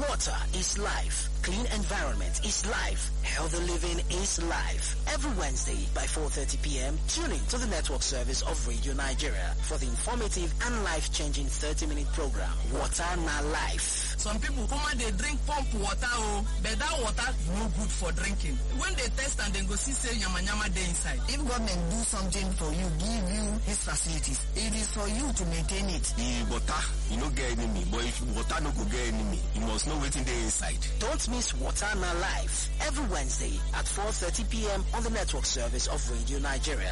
Water is life. Clean environment is life. Healthy living is life. Every Wednesday by 4:30 p.m., tune in to the network service of Radio Nigeria for the informative and life-changing 30-minute program, Water Na Life. Some people come and they drink pump water, but that water no good for drinking. When they test and then go see say yama dey inside. If government do something for you, give you his facilities, it is for you to maintain it. The water, you no get enemy, but if water no go get enemy, you must know what's there inside. Don't miss Water Na Life every Wednesday at 4:30 p.m. on the network service of Radio Nigeria.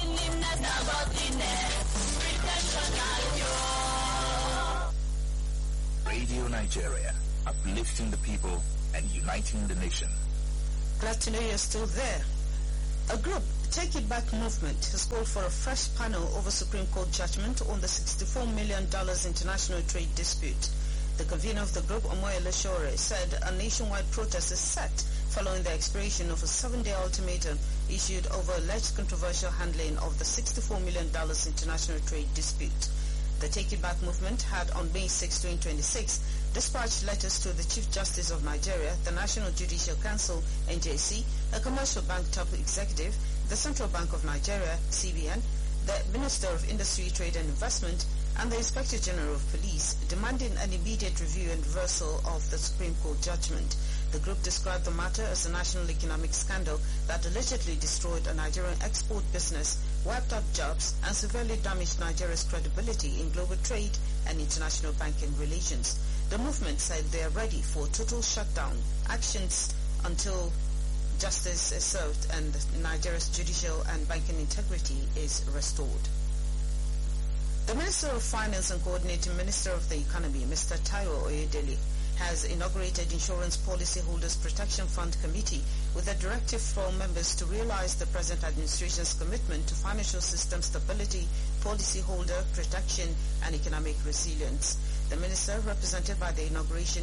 Radio Nigeria, uplifting the people and uniting the nation. Glad to know you're still there. A group, Take It Back Movement, has called for a fresh panel over Supreme Court judgment on the $64 million international trade dispute. The convener of the group, Omoyele Sowore, said a nationwide protest is set following the expiration of a 7-day ultimatum issued over alleged controversial handling of the $64 million international trade dispute. The Take It Back movement had on May 6, 2026, dispatched letters to the Chief Justice of Nigeria, the National Judicial Council, NJC, a commercial bank top executive, the Central Bank of Nigeria, CBN, the Minister of Industry, Trade and Investment, and the Inspector General of Police, demanding an immediate review and reversal of the Supreme Court judgment. The group described the matter as a national economic scandal that allegedly destroyed a Nigerian export business, wiped out jobs, and severely damaged Nigeria's credibility in global trade and international banking relations. The movement said they are ready for total shutdown actions until justice is served and Nigeria's judicial and banking integrity is restored. The Minister of Finance and Coordinating Minister of the Economy, Mr. Taiwo Oyedele, has inaugurated Insurance Policyholders Protection Fund Committee with a directive for members to realize the present administration's commitment to financial system stability, policyholder protection, and economic resilience. The minister, represented by the inauguration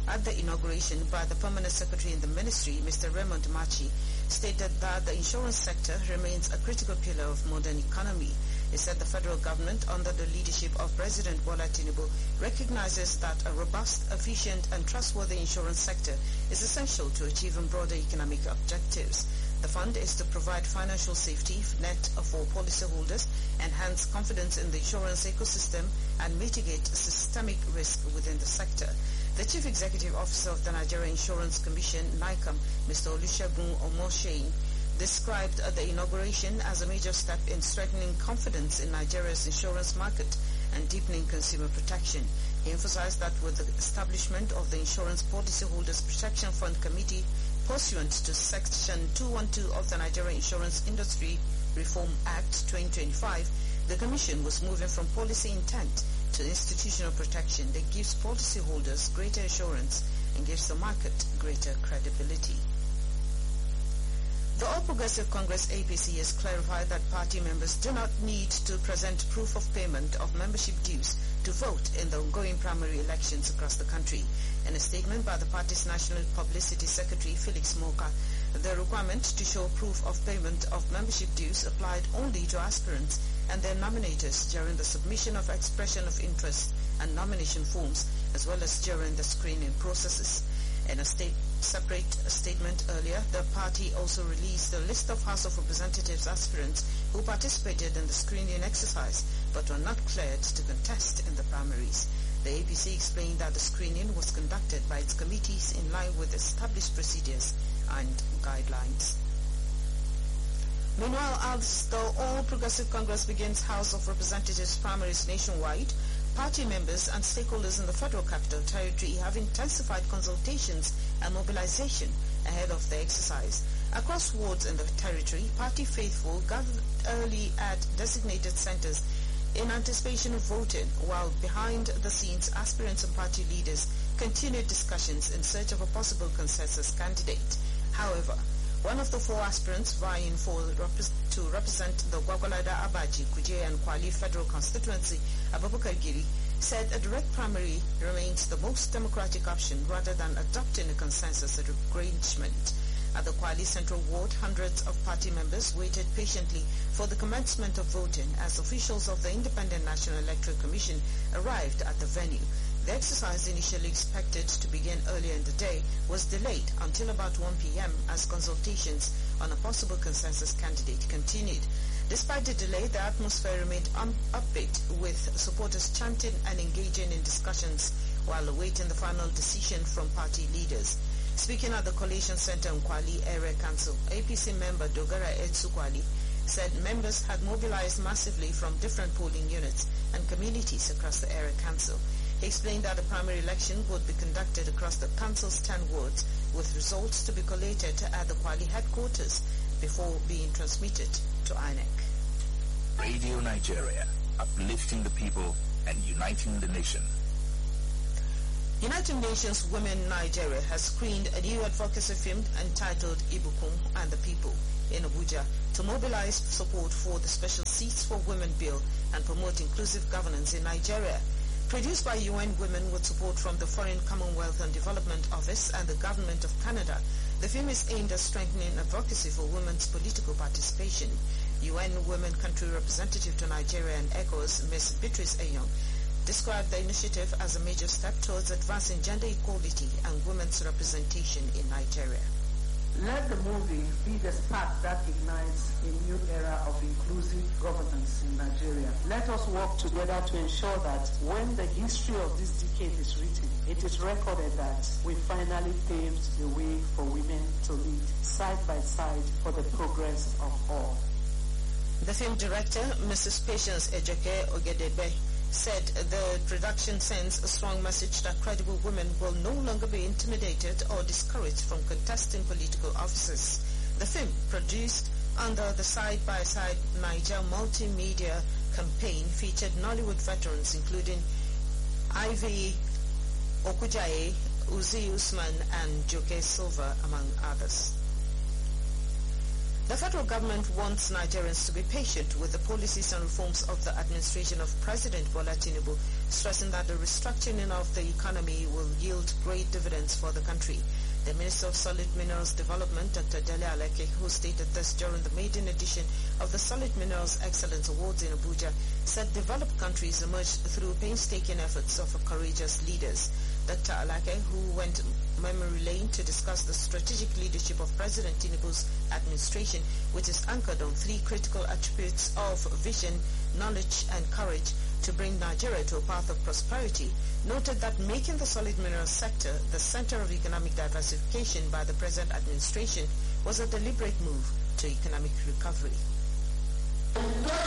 by the Permanent Secretary in the Ministry, Mr. Raymond Machi, stated that the insurance sector remains a critical pillar of modern economy. He said the federal government, under the leadership of President Bola Tinubu, recognizes that a robust, efficient, and trustworthy insurance sector is essential to achieving broader economic objectives. The fund is to provide financial safety net for policyholders, enhance confidence in the insurance ecosystem, and mitigate systemic risk within the sector. The Chief Executive Officer of the Nigeria Insurance Commission, NICOM, Mr. Olusegun Omoshein, described the inauguration as a major step in strengthening confidence in Nigeria's insurance market and deepening consumer protection. He emphasized that with the establishment of the Insurance Policyholders Protection Fund Committee, pursuant to Section 212 of the Nigeria Insurance Industry Reform Act 2025, the Commission was moving from policy intent to institutional protection that gives policyholders greater assurance and gives the market greater credibility. The All Progressive Congress APC has clarified that party members do not need to present proof of payment of membership dues to vote in the ongoing primary elections across the country. In a statement by the party's National Publicity Secretary, Felix Moka, the requirement to show proof of payment of membership dues applied only to aspirants and their nominators during the submission of expression of interest and nomination forms, as well as during the screening processes. In a separate statement earlier, the party also released a list of House of Representatives aspirants who participated in the screening exercise but were not cleared to contest in the primaries. The APC explained that the screening was conducted by its committees in line with established procedures and guidelines. Meanwhile, as the All Progressive Congress begins House of Representatives primaries nationwide, party members and stakeholders in the Federal Capital Territory have intensified consultations and mobilization ahead of the exercise. Across wards in the territory, party faithful gathered early at designated centers in anticipation of voting, while behind the scenes, aspirants and party leaders continued discussions in search of a possible consensus candidate. However, one of the 4 aspirants vying to represent the Gwagwalada, Abaji, Kuje and Kwali Federal Constituency, Abubakar Giri, said a direct primary remains the most democratic option rather than adopting a consensus arrangement. At the Kwali Central Ward, hundreds of party members waited patiently for the commencement of voting as officials of the Independent National Electoral Commission arrived at the venue. The exercise, initially expected to begin earlier in the day, was delayed until about 1 p.m. as consultations on a possible consensus candidate continued. Despite the delay, the atmosphere remained upbeat, with supporters chanting and engaging in discussions while awaiting the final decision from party leaders. Speaking at the Coalition Center in Kwali Area Council, APC member Dogara Edsu Kwali said members had mobilized massively from different polling units and communities across the area council. He explained that the primary election would be conducted across the council's 10 wards, with results to be collated at the Kwali headquarters before being transmitted to INEC. Radio Nigeria, uplifting the people and uniting the nation. United Nations Women Nigeria has screened a new advocacy film entitled Ibukun and the People in Abuja to mobilize support for the Special Seats for Women bill and promote inclusive governance in Nigeria. Produced by UN Women with support from the Foreign Commonwealth and Development Office and the Government of Canada, the film is aimed at strengthening advocacy for women's political participation. UN Women Country Representative to Nigeria and ECOWAS, Ms. Beatrice Ayon, described the initiative as a major step towards advancing gender equality and women's representation in Nigeria. Let the movie be the spark that ignites a new era of inclusive governance in Nigeria. Let us work together to ensure that when the history of this decade is written, it is recorded that we finally paved the way for women to lead side by side for the progress of all. The film director, Mrs. Patience Ejeke Ogedebe, said the production sends a strong message that credible women will no longer be intimidated or discouraged from contesting political offices. The film, produced under the Side by Side Niger multimedia campaign, featured Nollywood veterans including Ivy Okujaye, Uzi Usman and Joke Silva, among others. The federal government wants Nigerians to be patient with the policies and reforms of the administration of President Bola Tinubu, stressing that the restructuring of the economy will yield great dividends for the country. The Minister of Solid Minerals Development, Dr. Dele Aleke, who stated this during the maiden edition of the Solid Minerals Excellence Awards in Abuja, said developed countries emerge through painstaking efforts of courageous leaders. Dr. Alake, who went memory lane to discuss the strategic leadership of President Tinubu's administration, which is anchored on three critical attributes of vision, knowledge, and courage to bring Nigeria to a path of prosperity, noted that making the solid minerals sector the center of economic diversification by the present administration was a deliberate move to economic recovery. For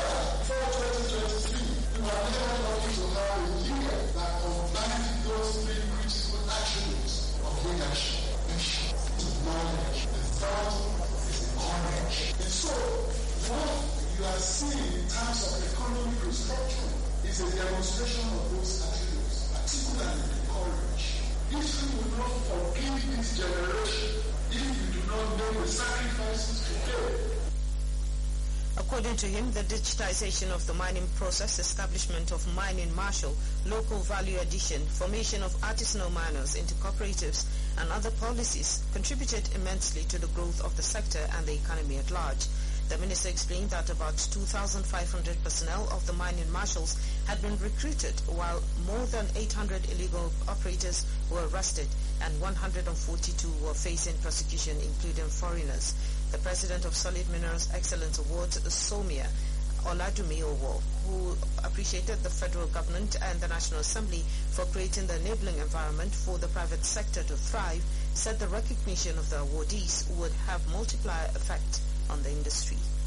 2023, we are never going to have a year that combines those three critical attributes of leadership: vision, knowledge, the third is courage. And so, what you are seeing in terms of economic restructuring is a demonstration of those attributes, particularly the courage. History will not forgive this generation if we do not make the sacrifices today. According to him, the digitization of the mining process, establishment of mining marshal, local value addition, formation of artisanal miners into cooperatives, and other policies contributed immensely to the growth of the sector and the economy at large. The minister explained that about 2,500 personnel of the mining marshals had been recruited, while more than 800 illegal operators were arrested and 142 were facing prosecution, including foreigners. The president of Solid Minerals Excellence Awards, Somia Oladumi Owo, who appreciated the federal government and the National Assembly for creating the enabling environment for the private sector to thrive, said the recognition of the awardees would have multiplier effect on the industry.